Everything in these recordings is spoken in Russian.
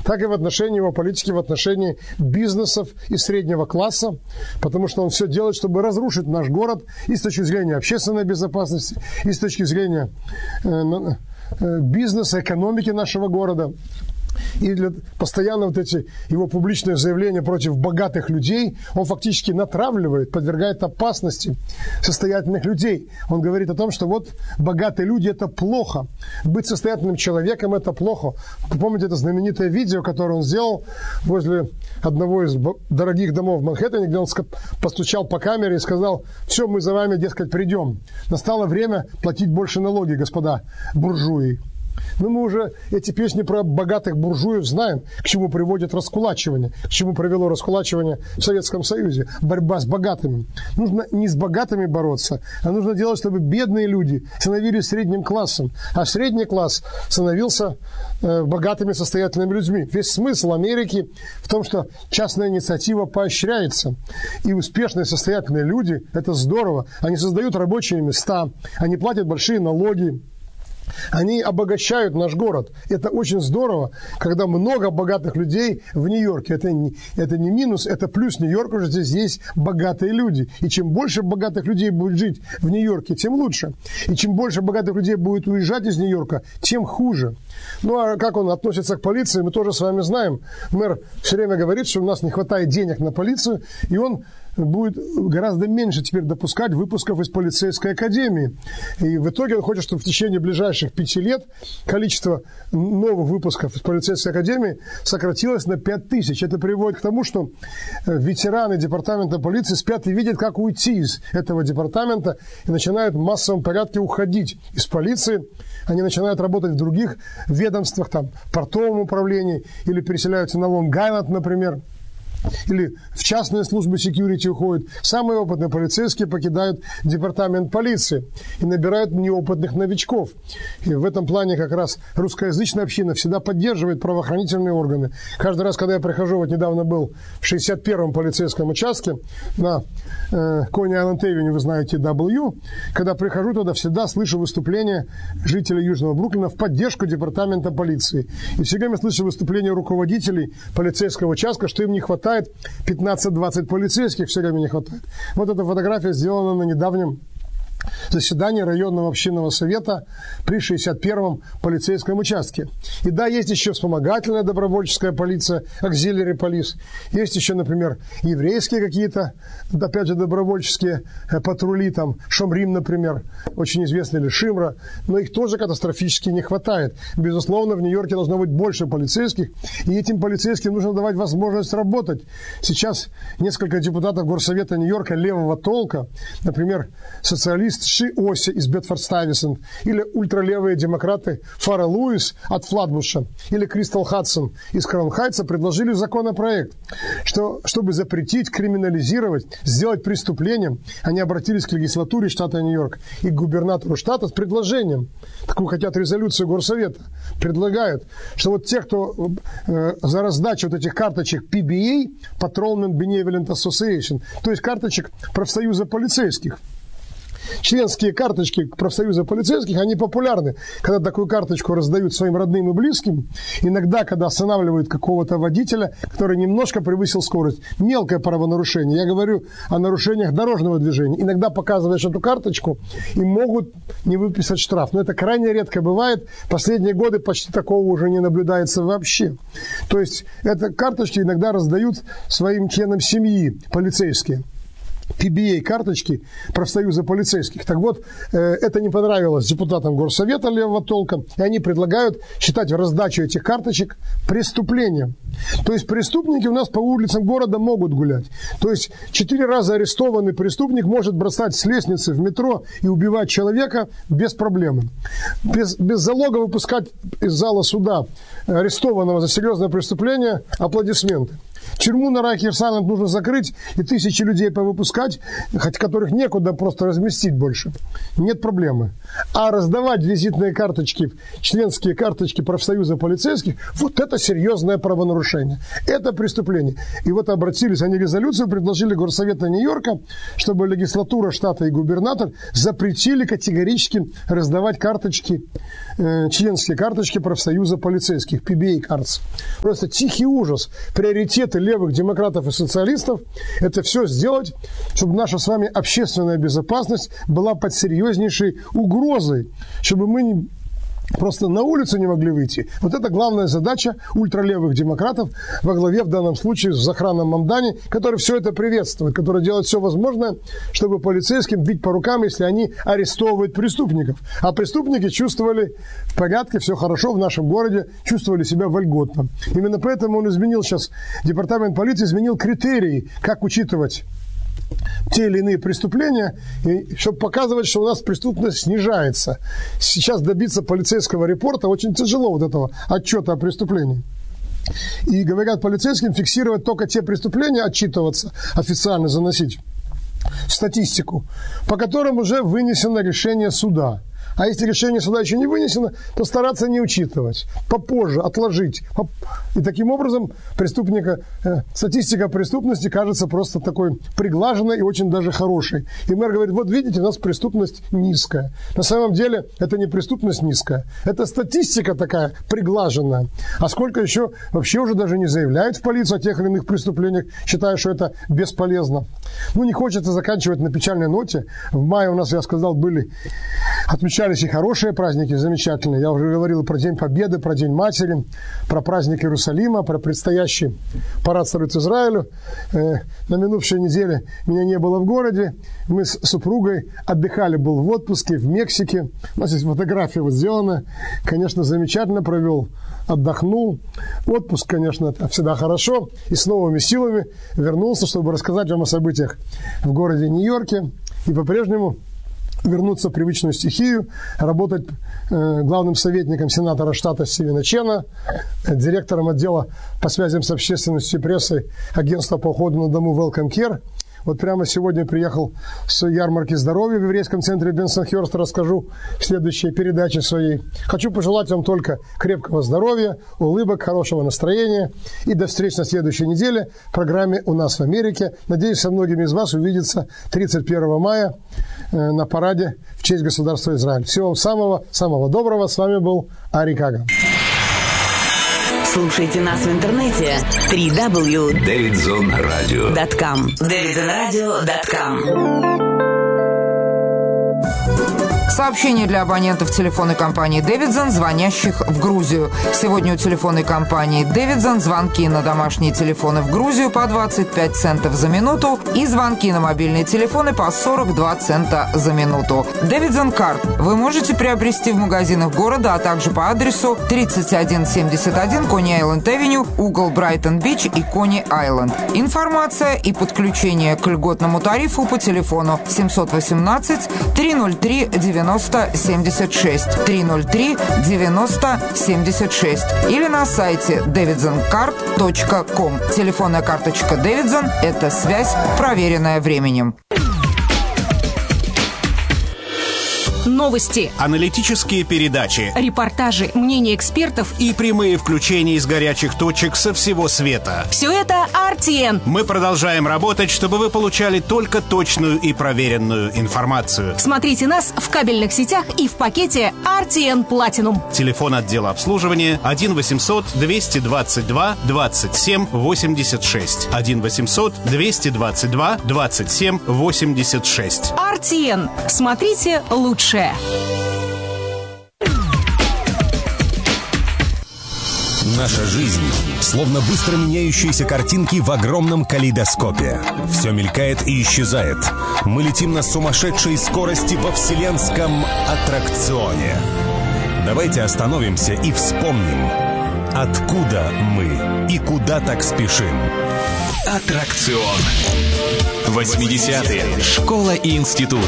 так и в отношении его политики, в отношении бизнесов и среднего класса, потому что он все делает, чтобы разрушить наш город и с точки зрения общественной безопасности, и с точки зрения бизнеса, экономики нашего города. И постоянно вот эти его публичные заявления против богатых людей, он фактически натравливает, подвергает опасности состоятельных людей. Он говорит о том, что вот богатые люди – это плохо. Быть состоятельным человеком – это плохо. Вы помните это знаменитое видео, которое он сделал возле одного из дорогих домов в Манхэттене, где он постучал по камере и сказал: все, мы за вами, дескать, придем. Настало время платить больше налоги, господа буржуи. Но мы уже эти песни про богатых буржуев знаем, к чему приводит раскулачивание, к чему привело раскулачивание в Советском Союзе. Борьба с богатыми. Нужно не с богатыми бороться, а нужно делать, чтобы бедные люди становились средним классом, а средний класс становился богатыми состоятельными людьми. Весь смысл Америки в том, что частная инициатива поощряется. И успешные состоятельные люди – это здорово. Они создают рабочие места, они платят большие налоги. Они обогащают наш город. Это очень здорово, когда много богатых людей в Нью-Йорке. Это не минус, это плюс. Нью-Йорк уже здесь есть богатые люди. И чем больше богатых людей будет жить в Нью-Йорке, тем лучше. И чем больше богатых людей будет уезжать из Нью-Йорка, тем хуже. Ну, а как он относится к полиции, мы тоже с вами знаем. Мэр все время говорит, что у нас не хватает денег на полицию, и он будет гораздо меньше теперь допускать выпусков из полицейской академии. И в итоге он хочет, чтобы в течение ближайших 5 лет количество новых выпусков из полицейской академии сократилось на 5000. Это приводит к тому, что ветераны департамента полиции спят и видят, как уйти из этого департамента, и начинают в массовом порядке уходить из полиции. Они начинают работать в других ведомствах, там, в портовом управлении, или переселяются на Лонг-Айленд, например. Или в частные службы секьюрити уходят. Самые опытные полицейские покидают департамент полиции и набирают неопытных новичков. И в этом плане как раз русскоязычная община всегда поддерживает правоохранительные органы. Каждый раз, когда я прихожу, вот недавно был в 61-м полицейском участке на Кони-Айленд-Эвеню, вы знаете, W, когда прихожу туда, всегда слышу выступления жителей Южного Бруклина в поддержку департамента полиции. И все время слышу выступления руководителей полицейского участка, что им не хватает 15-20 полицейских, все время не хватает. Вот эта фотография сделана на недавнем заседании районного общинного совета при 61-м полицейском участке. И да, есть еще вспомогательная добровольческая полиция, auxiliary police. Есть еще, например, еврейские какие-то, опять же, добровольческие патрули, там, Шомрим, например, очень известный, или Шимра, но их тоже катастрофически не хватает. Безусловно, в Нью-Йорке должно быть больше полицейских, и этим полицейским нужно давать возможность работать. Сейчас несколько депутатов Горсовета Нью-Йорка левого толка, например, социалист Ши Оси из Бедфорд-Стuyвесант, или ультралевые демократы Фара Луис от Флатбуша, или Кристал Хадсон из Краун-Хайтса предложили законопроект, что, чтобы запретить, криминализировать, сделать преступлением. Они обратились к легислатуре штата Нью-Йорк и к губернатору штата с предложением. Такую хотят резолюцию Горсовета. Предлагают, что вот те, кто за раздачу вот этих карточек PBA, Patrolman Benevolent Association, то есть карточек профсоюза полицейских, членские карточки профсоюза полицейских, они популярны. Когда такую карточку раздают своим родным и близким, иногда, когда останавливают какого-то водителя, который немножко превысил скорость, мелкое правонарушение, я говорю о нарушениях дорожного движения, иногда показываешь эту карточку и могут не выписать штраф. Но это крайне редко бывает. Последние годы почти такого уже не наблюдается вообще. То есть, это карточки иногда раздают своим членам семьи полицейские. PBA-карточки профсоюза полицейских. Так вот, это не понравилось депутатам Горсовета левого толка, и они предлагают считать раздачу этих карточек преступлением. То есть преступники у нас по улицам города могут гулять. То есть 4 раза арестованный преступник может бросать с лестницы в метро и убивать человека без проблем. Без залога выпускать из зала суда арестованного за серьезное преступление — аплодисменты. Тюрьму на Райкерс-Айленд нужно закрыть и тысячи людей повыпускать, хоть которых некуда просто разместить больше. Нет проблемы. А раздавать визитные карточки, членские карточки профсоюза полицейских, вот это серьезное правонарушение. Это преступление. И вот обратились, они резолюцию предложили Горсовета Нью-Йорка, чтобы легислатура штата и губернатор запретили категорически раздавать карточки, членские карточки профсоюза полицейских, PBA cards. Просто тихий ужас. Приоритеты левых демократов и социалистов – это все сделать, чтобы наша с вами общественная безопасность была под серьезнейшей угрозой, чтобы мы просто на улицу не могли выйти. Вот это главная задача ультралевых демократов во главе в данном случае с Захраном Мамдани, который все это приветствует, который делает все возможное, чтобы полицейским бить по рукам, если они арестовывают преступников. А преступники чувствовали в порядке, все хорошо в нашем городе, чувствовали себя вольготно. Именно поэтому он изменил сейчас, департамент полиции изменил критерии, как учитывать те или иные преступления, и чтобы показывать, что у нас преступность снижается. Сейчас добиться полицейского репорта очень тяжело, вот этого отчета о преступлении. И говорят полицейским фиксировать только те преступления, отчитываться, официально заносить в статистику, по которым уже вынесено решение суда. А если решение суда еще не вынесено, то стараться не учитывать, попозже, отложить. И таким образом статистика преступности кажется просто такой приглаженной и очень даже хорошей. И мэр говорит, вот видите, у нас преступность низкая. На самом деле это не преступность низкая, это статистика такая приглаженная. А сколько еще вообще уже даже не заявляют в полицию о тех или иных преступлениях, считая, что это бесполезно. Ну, не хочется заканчивать на печальной ноте. В мае у нас, я сказал, отмечались и хорошие праздники, замечательные. Я уже говорил про День Победы, про День Матери, про праздник Иерусалима, про предстоящий парад столицы Израиля. На минувшей неделе меня не было в городе. Мы с супругой отдыхали, был в отпуске в Мексике. У нас здесь фотография вот сделана. Конечно, замечательно провел, отдохнул. Отпуск, конечно, это всегда хорошо. И с новыми силами вернулся, чтобы рассказать вам о событиях в городе Нью-Йорке. И по-прежнему вернуться в привычную стихию, работать главным советником сенатора штата Стивена Чена, директором отдела по связям с общественностью и прессой агентства по уходу на дому Welcome Care. Вот прямо сегодня приехал с ярмарки здоровья в еврейском центре Бенсон-Хёрст, расскажу в следующей передаче своей. Хочу пожелать вам только крепкого здоровья, улыбок, хорошего настроения. И до встречи на следующей неделе в программе «У нас в Америке». Надеюсь, со многими из вас увидеться 31 мая на параде в честь государства Израиль. Всего вам самого доброго. С вами был Ари Каган. Слушайте нас в интернете www.davidzonradio.com davidzonradio.com. Сообщение для абонентов телефонной компании «Дэвидсон», звонящих в Грузию. Сегодня у телефонной компании «Дэвидсон» звонки на домашние телефоны в Грузию по 25 центов за минуту и звонки на мобильные телефоны по 42 цента за минуту. «Дэвидсон Карт» вы можете приобрести в магазинах города, а также по адресу 3171 Кони-Айленд-Авеню, угол Брайтон-Бич и Кони-Айленд. Информация и подключение к льготному тарифу по телефону 718 303 9076 303 9076 или на сайте davidsoncard.com. Телефонная карточка Davidson – это связь, проверенная временем. Новости, аналитические передачи, репортажи, мнения экспертов и прямые включения из горячих точек со всего света. Все это RTN. Мы продолжаем работать, чтобы вы получали только точную и проверенную информацию. Смотрите нас в кабельных сетях и в пакете RTN Platinum. Телефон отдела обслуживания 1-800-222-27-86. 1-800-222-27-86. RTN. Смотрите лучше. Наша жизнь словно быстро меняющиеся картинки в огромном калейдоскопе. Все мелькает и исчезает. Мы летим на сумасшедшей скорости во вселенском аттракционе. Давайте остановимся и вспомним, откуда мы и куда так спешим. Аттракцион. 80-е. Школа и институт.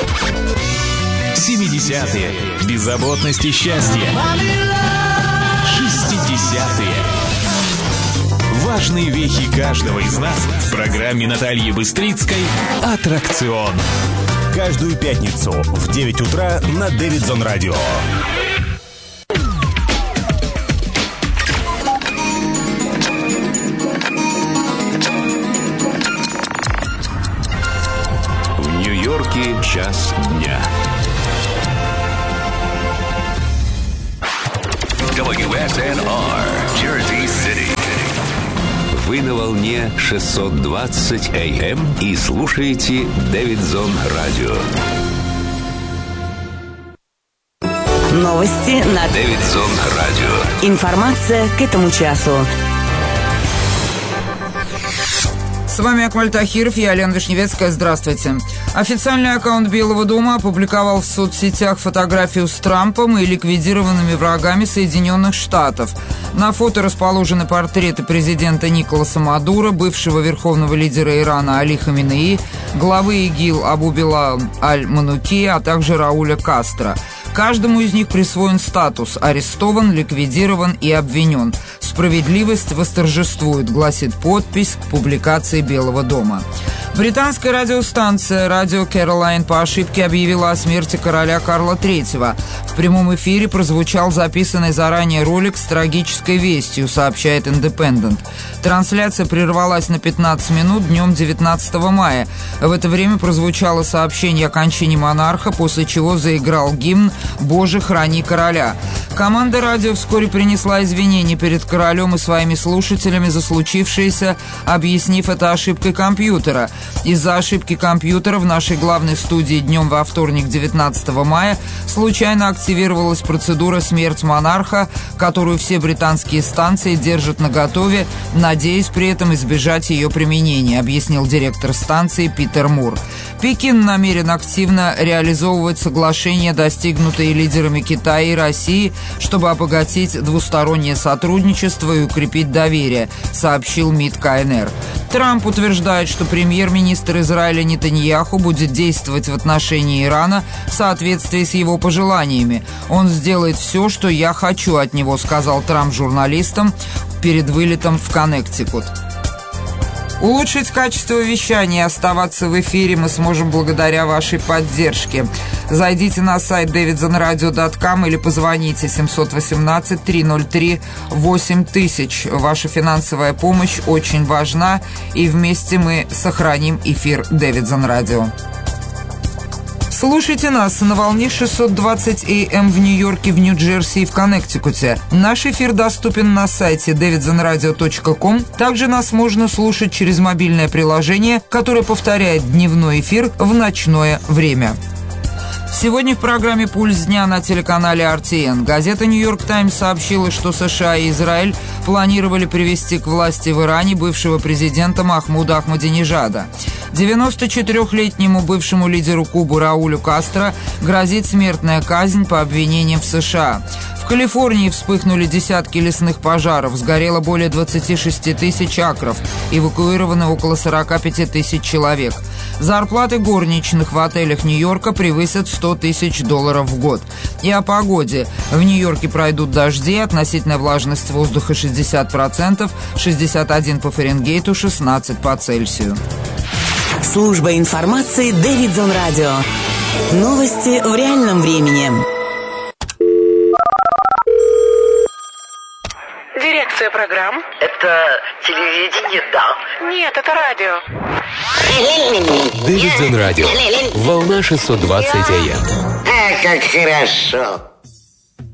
70-е. Беззаботность и счастье. 60-е. Важные вехи каждого из нас в программе Натальи Быстрицкой «Аттракцион». Каждую пятницу в 9 утра на Дэвидсон Радио. В Нью-Йорке час дня. WSNR, Jersey City. Вы на волне 620 AM и слушаете Дэвидсон Радио. Новости на Дэвидсон Радио. Информация к этому часу. С вами Акмаль Тахиров, я Алена Вишневецкая. Здравствуйте. Официальный аккаунт Белого дома опубликовал в соцсетях фотографию с Трампом и ликвидированными врагами Соединенных Штатов. На фото расположены портреты президента Николаса Мадуро, бывшего верховного лидера Ирана Али Хаминеи, главы ИГИЛ Абу Билал Аль-Мануки, а также Рауля Кастро. Каждому из них присвоен статус «арестован», «ликвидирован» и «обвинен». «Справедливость восторжествует», гласит подпись к публикации Белого дома. Британская радиостанция «Радио Кэролайн» по ошибке объявила о смерти короля Карла III. В прямом эфире прозвучал записанный заранее ролик с трагической вестью, сообщает «Индепендент». Трансляция прервалась на 15 минут днем 19 мая. В это время прозвучало сообщение о кончине монарха, после чего заиграл гимн «Боже, храни короля». Команда радио вскоре принесла извинения перед королем и своими слушателями за случившееся, объяснив это ошибкой компьютера. Из-за ошибки компьютера в нашей главной студии днем во вторник, 19 мая, случайно активировалась процедура «Смерть монарха», которую все британские станции держат наготове, надеясь при этом избежать ее применения, объяснил директор станции Питер Мур. Пекин намерен активно реализовывать соглашения, достигнутые лидерами Китая и России, чтобы обогатить двустороннее сотрудничество и укрепить доверие, сообщил МИД КНР. Трамп утверждает, что премьер-министр Израиля Нетаньяху будет действовать в отношении Ирана в соответствии с его пожеланиями. «Он сделает все, что я хочу от него», сказал Трамп журналистам перед вылетом в Коннектикут. Улучшить качество вещания и оставаться в эфире мы сможем благодаря вашей поддержке. Зайдите на сайт davidsonradio.com или позвоните 718-303-8000. Ваша финансовая помощь очень важна, и вместе мы сохраним эфир Дэвидсон Радио. Слушайте нас на волне 620 AM в Нью-Йорке, в Нью-Джерси и в Коннектикуте. Наш эфир доступен на сайте davidsonradio.com. Также нас можно слушать через мобильное приложение, которое повторяет дневной эфир в ночное время. Сегодня в программе «Пульс дня» на телеканале RTN. Газета «Нью-Йорк Таймс» сообщила, что США и Израиль планировали привести к власти в Иране бывшего президента Махмуда Ахмадинежада. 94-летнему бывшему лидеру Кубы Раулю Кастро грозит смертная казнь по обвинениям в США. В Калифорнии вспыхнули десятки лесных пожаров, сгорело более 26 тысяч акров, эвакуировано около 45 тысяч человек. Зарплаты горничных в отелях Нью-Йорка превысят $100 тысяч в год. И о погоде. В Нью-Йорке пройдут дожди, относительная влажность воздуха 60%, 61 по Фаренгейту, 16 по Цельсию. Служба информации Дэвидсон Радио. Новости в реальном времени. Дирекция программ. Это телевидение, да? Нет, это радио. Дэвидсон Радио. Волна 620 AM. Как хорошо.